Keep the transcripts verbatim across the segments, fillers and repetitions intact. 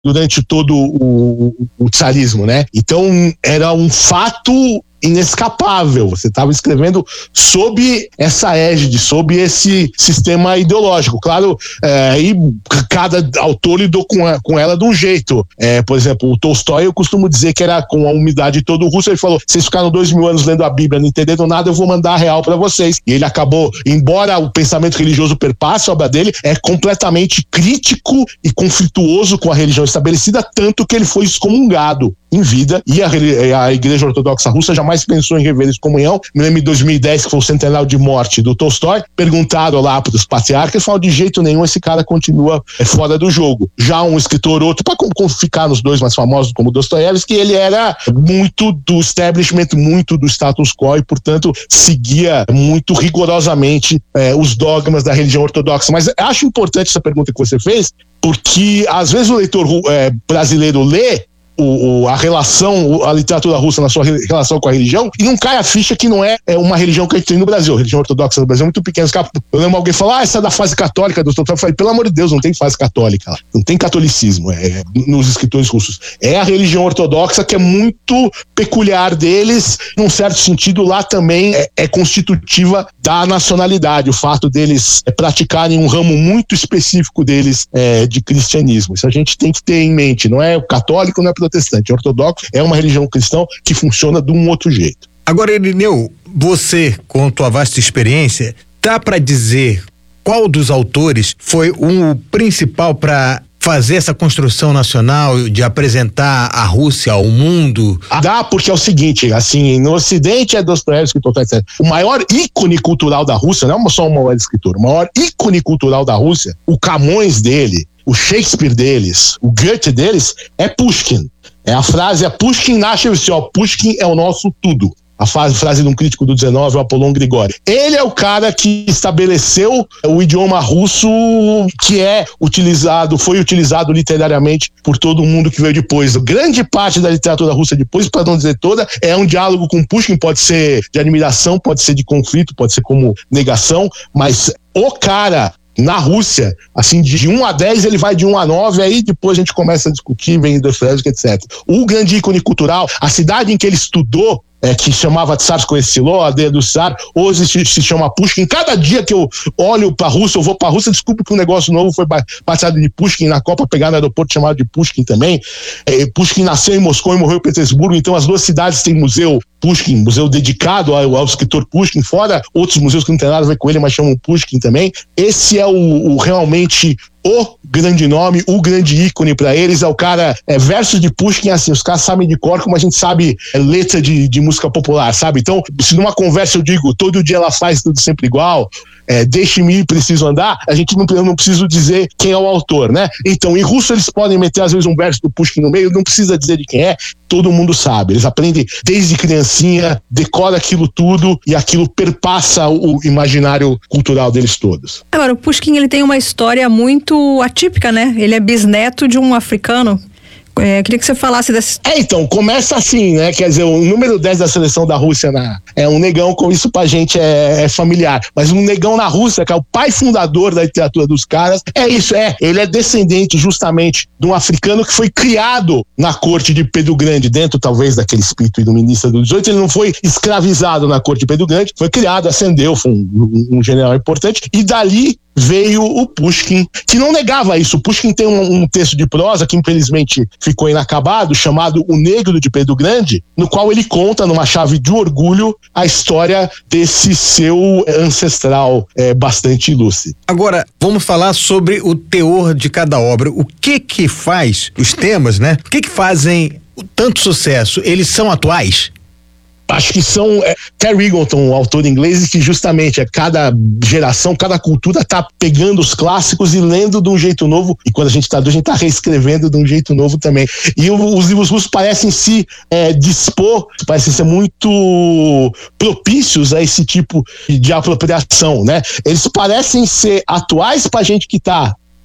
durante todo o, o tsarismo, né? Então era um fato inescapável. Você estava escrevendo sob essa égide, sob esse sistema ideológico. Claro, é, aí cada autor lidou com, a, com ela de um jeito. É, por exemplo, o Tolstói, eu costumo dizer que era com a umidade todo russo. Ele falou: vocês ficaram dois mil anos lendo a Bíblia, não entenderam nada, eu vou mandar a real para vocês. E ele acabou, embora o pensamento religioso perpasse a obra dele, é completamente crítico e conflituoso com a religião estabelecida, tanto que ele foi excomungado em vida, e a, a Igreja Ortodoxa Russa jamais pensou em rever excomunhão. Me lembro em dois mil e dez, que foi o centenário de morte do Tolstói, perguntaram lá para os patriarcas, falaram: de jeito nenhum, esse cara continua é, fora do jogo. Já um escritor outro, para ficar nos dois mais famosos, como Dostoiévski, ele era muito do establishment, muito do status quo, e portanto seguia muito rigorosamente é, os dogmas da religião ortodoxa. Mas acho importante essa pergunta que você fez, porque às vezes o leitor é, brasileiro lê O, o, a relação, a literatura russa na sua re, relação com a religião, e não cai a ficha que não é, é uma religião que a gente tem no Brasil. A religião ortodoxa no Brasil é muito pequena. Eu lembro alguém falar: ah, essa é da fase católica do Eu falei: pelo amor de Deus, não tem fase católica, não tem catolicismo é, nos escritores russos. É a religião ortodoxa, que é muito peculiar deles, num certo sentido. Lá também é, é constitutiva da nacionalidade, o fato deles é, praticarem um ramo muito específico deles é, de cristianismo. Isso a gente tem que ter em mente. Não é o católico, não é protestante. Ortodoxo é uma religião cristã que funciona de um outro jeito. Agora, Irineu, você, com tua vasta experiência, dá para dizer qual dos autores foi o principal para fazer essa construção nacional, de apresentar a Rússia ao mundo? Dá, porque é o seguinte, assim, no Ocidente é Dostoiévski, o maior ícone cultural da Rússia, não é só um maior escritor, o maior ícone cultural da Rússia, o Camões dele, o Shakespeare deles, o Goethe deles, é Pushkin. É a frase, é Pushkin nasce, ó, Pushkin é o nosso tudo. A frase, frase de um crítico do dezenove, o Apollon Grigori. Ele é o cara que estabeleceu o idioma russo, que é utilizado, foi utilizado literariamente por todo mundo que veio depois. Grande parte da literatura russa depois, para não dizer toda, é um diálogo com Pushkin. Pode ser de admiração, pode ser de conflito, pode ser como negação, mas o cara na Rússia, assim, de um a dez, ele vai de um a nove, aí depois a gente começa a discutir, vem Dostoiévski, etcétera. O grande ícone cultural, a cidade em que ele estudou, é, que chamava Tsarskoye Selo, a aldeia do Tsar, hoje se, se chama Pushkin. Cada dia que eu olho para a Rússia, eu vou para a Rússia, desculpe que um negócio novo foi passado de Pushkin na Copa, pegar no aeroporto chamado de Pushkin também. É, Pushkin nasceu em Moscou e morreu em Petersburgo, então as duas cidades têm museu Pushkin, museu dedicado ao, ao escritor Pushkin, fora outros museus que não tem nada a ver com ele, mas chamam Pushkin também. Esse é o, o realmente o grande nome, o grande ícone para eles. É o cara, é, versos de Pushkin, assim, os caras sabem de cor como a gente sabe é, letra de, de música popular, sabe? Então, se numa conversa eu digo, todo dia ela faz tudo sempre igual, é, deixe-me ir, preciso andar, a gente não, eu não preciso dizer quem é o autor, né? Então, em russo eles podem meter às vezes um verso do Pushkin no meio, não precisa dizer de quem é, todo mundo sabe. Eles aprendem desde criancinha, decora aquilo tudo e aquilo perpassa o imaginário cultural deles todos. Agora, o Pushkin, ele tem uma história muito atípica, né? Ele é bisneto de um africano. É, queria que você falasse dessa... É, então, começa assim, né? Quer dizer, o número dez da seleção da Rússia na, é um negão, com isso pra gente é, é familiar. Mas um negão na Rússia, que é o pai fundador da literatura dos caras, é isso, é. Ele é descendente justamente de um africano que foi criado na corte de Pedro Grande, dentro talvez daquele espírito iluminista do dezoito. Ele não foi escravizado na corte de Pedro Grande, foi criado, ascendeu, foi um, um, um general importante, e dali veio o Pushkin, que não negava isso. O Pushkin tem um, um texto de prosa que infelizmente ficou inacabado, chamado O Negro de Pedro Grande, no qual ele conta, numa chave de orgulho, a história desse seu ancestral é, bastante ilustre. Agora, vamos falar sobre o teor de cada obra. O que que faz, os temas, né? O que que fazem tanto sucesso? Eles são atuais? Acho que são é, Terry Eagleton, o autor inglês, que justamente é cada geração, cada cultura tá pegando os clássicos e lendo de um jeito novo, e quando a gente tá, a gente tá reescrevendo de um jeito novo também. E o, os livros russos parecem se é, dispor, parecem ser muito propícios a esse tipo de apropriação, né? Eles parecem ser atuais pra gente que tá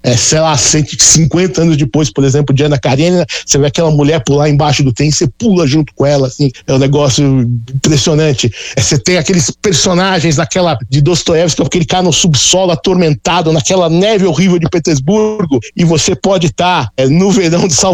é, sei lá, cento e cinquenta anos depois, por exemplo, de Ana Karenina, você vê aquela mulher pular embaixo do trem, você pula junto com ela, assim, é um negócio impressionante. É, você tem aqueles personagens daquela, de Dostoiévski, aquele cara no subsolo atormentado, naquela neve horrível de Petersburgo, e você pode estar é, no verão de Salvador,